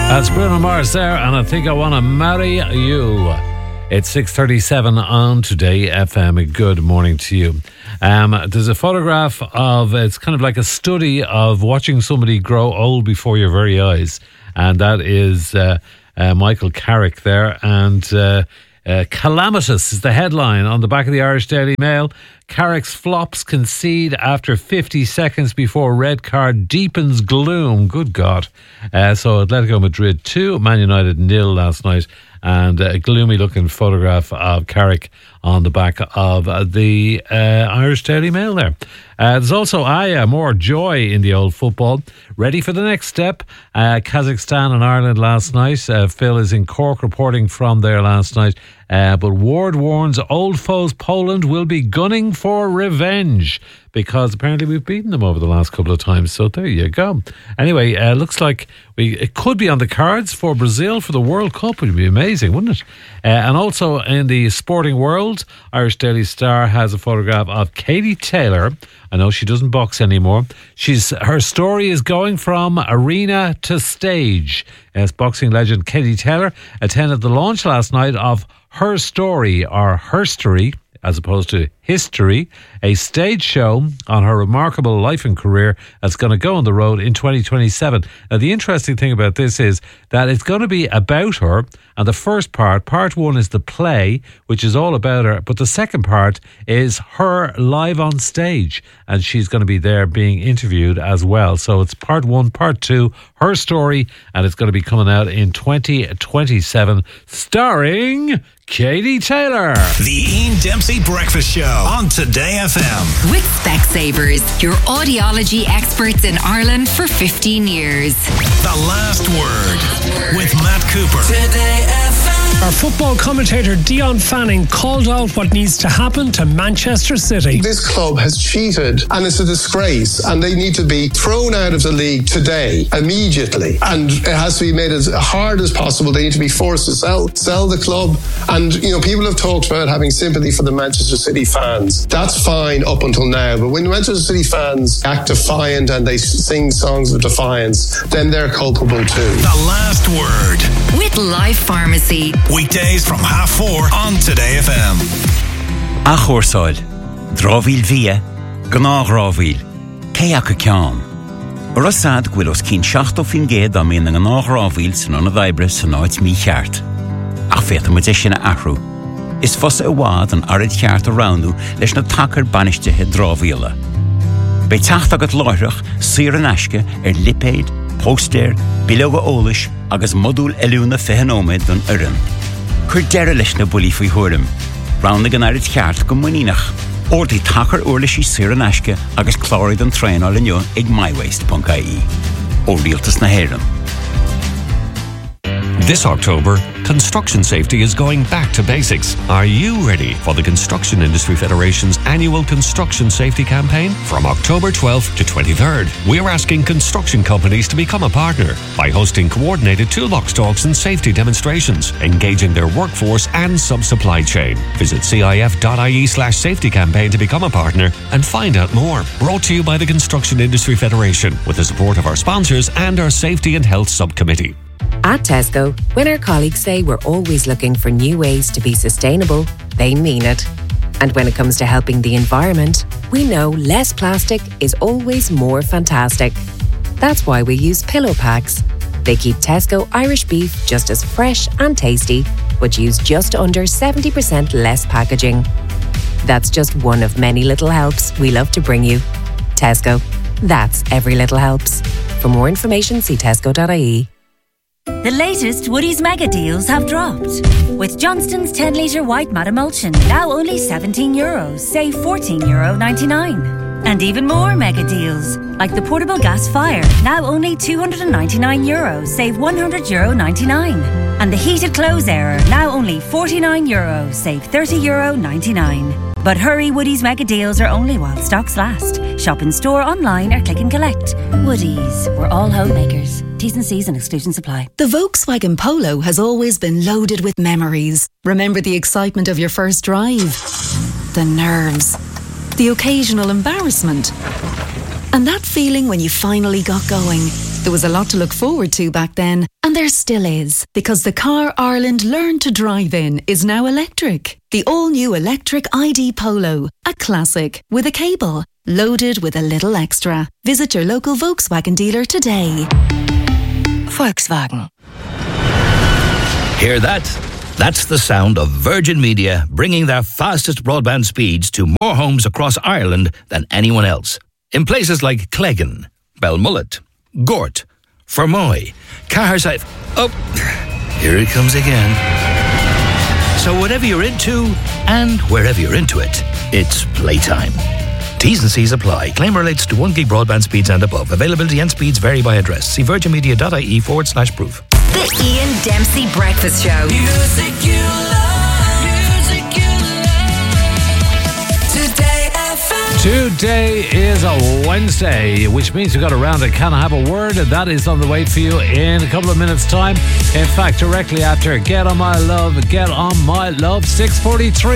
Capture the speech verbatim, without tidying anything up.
That's Bruno Mars there, and I Think I Want to Marry You. It's six thirty-seven on Today F M. Good morning to you. Um, there's a photograph of, it's kind of like a study of watching somebody grow old before your very eyes. And that is uh, uh, Michael Carrick there. And uh, uh, calamitous is the headline on the back of the Irish Daily Mail. Carrick's flops concede after fifty seconds before red card deepens gloom. Good God. Uh, so Atletico Madrid two, Man United nil last night. And a gloomy looking photograph of Carrick on the back of uh, the uh, Irish Daily Mail there. Uh, there's also Aya, more joy in the old football. Ready for the next step. Uh, Kazakhstan and Ireland last night. Uh, Phil is in Cork reporting from there last night. Uh, but Ward warns old foes Poland will be gunning for revenge, because apparently we've beaten them over the last couple of times. So there you go. Anyway, uh, looks like we it could be on the cards for Brazil for the World Cup. It would be amazing, wouldn't it? Uh, and also in the sporting world, Irish Daily Star has a photograph of Katie Taylor. I know she doesn't box anymore. She's her story is going from arena to stage. As boxing legend Katie Taylor attended the launch last night of Her Story, or Herstory, as opposed to History, a stage show on her remarkable life and career that's going to go on the road in twenty twenty-seven. Now, the interesting thing about this is that it's going to be about her, and the first part, part one, is the play, which is all about her, but the second part is her live on stage, and she's going to be there being interviewed as well. So it's part one, part two, Her Story, and it's going to be coming out in twenty twenty-seven, starring Katie Taylor. The Ian Dempsey Breakfast Show on Today F M. With Specsavers, your audiology experts in Ireland for fifteen years. The Last Word with Matt Cooper. Today F M. Our football commentator Dion Fanning called out what needs to happen to Manchester City. This club has cheated and it's a disgrace, and they need to be thrown out of the league today, immediately. And it has to be made as hard as possible. They need to be forced to sell, sell the club. And, you know, people have talked about having sympathy for the Manchester City fans. That's fine up until now. But when Manchester City fans act defiant and they sing songs of defiance, then they're culpable too. The Last Word. With Life Pharmacy. Weekdays from half four on Today F M. A chórsáil, drámhíl bhia, gná grámhíl, cé acu ceann. Rosad gwylos cyn seachtó fin géad am yn gná grámhíl sy'n o'n y ddaibre sy'n oed mi cheart. Ach fet am ydych sy'n ahrw. Is fos y wad yn arid cheart o rawnw leis na tacar banishthe he drámhíle. Bei tacht agad loirach, syr yn asge er lipéid, póster, bilog o ólis agus modúl eliúna fehanómid don urim. Cur dera leis na buli fwy hwyrym. Rawn gan arid cheart go munínach. O'r di tacar urlis I syr yn asge agus clórid an trein ol inyo ag mywaste dot I E. O'r rialtas na héireann. This October, construction safety is going back to basics. Are you ready for the Construction Industry Federation's annual construction safety campaign? From October twelfth to twenty-third, we're asking construction companies to become a partner by hosting coordinated toolbox talks and safety demonstrations, engaging their workforce and sub-supply chain. Visit cif.ie slash safety campaign to become a partner and find out more. Brought to you by the Construction Industry Federation with the support of our sponsors and our Safety and Health Subcommittee. At Tesco, when our colleagues say we're always looking for new ways to be sustainable, they mean it. And when it comes to helping the environment, we know less plastic is always more fantastic. That's why we use pillow packs. They keep Tesco Irish beef just as fresh and tasty, but use just under seventy percent less packaging. That's just one of many little helps we love to bring you. Tesco. That's every little helps. For more information, see tesco dot I E. The latest Woodie's mega deals have dropped. With Johnston's ten litre white matte emulsion, now only seventeen euros, save fourteen euro ninety-nine. And even more mega deals, like the portable gas fire, now only two hundred ninety-nine euros, save one hundred euro ninety-nine. And the heated clothes error, now only forty-nine euros, save thirty euro ninety-nine. But hurry, Woodie's mega deals are only while stocks last. Shop in store, online or click and collect. Woodie's, we're all homemakers. T's and C's and exclusions apply. The Volkswagen Polo has always been loaded with memories. Remember the excitement of your first drive? The nerves. The occasional embarrassment. And that feeling when you finally got going. There was a lot to look forward to back then. And there still is, because the car Ireland learned to drive in is now electric. The all-new electric I D Polo, a classic with a cable, loaded with a little extra. Visit your local Volkswagen dealer today. Volkswagen. Hear that? That's the sound of Virgin Media bringing their fastest broadband speeds to more homes across Ireland than anyone else. In places like Cleggan, Belmullet, Gort, Fermoy, Caherside... Oh, here it comes again. So whatever you're into, and wherever you're into it, it's playtime. T's and C's apply. Claim relates to one gig broadband speeds and above. Availability and speeds vary by address. See virginmedia.ie forward slash proof. The Ian Dempsey Breakfast Show. Music you love, music you love. Today F M. Today is a Wednesday, which means we've got a round of Can I Have a Word, and that is on the way for you in a couple of minutes' time. In fact, directly after Get On My Love, Get On My Love, six forty-three.